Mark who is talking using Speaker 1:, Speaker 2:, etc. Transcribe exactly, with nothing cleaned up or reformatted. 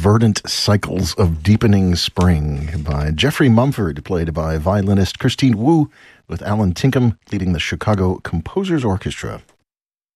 Speaker 1: Verdant Cycles of Deepening Spring by Jeffrey Mumford, played by violinist Christine Wu, with Alan Tinkham leading the Chicago Composers Orchestra.